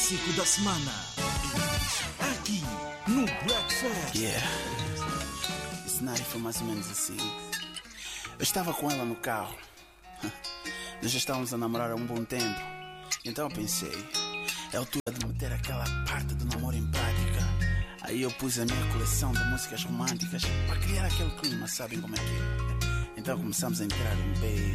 clássico da semana. Aqui no Breakfast. Yeah. Esse cenário foi mais ou menos assim. Eu estava com ela no carro. Nós já estávamos a namorar há um bom tempo. Então eu pensei, é a altura de meter aquela parte do namoro em prática. Aí eu pus a minha coleção de músicas românticas para criar aquele clima, sabem como é que é? Então começamos a entrar em beijo,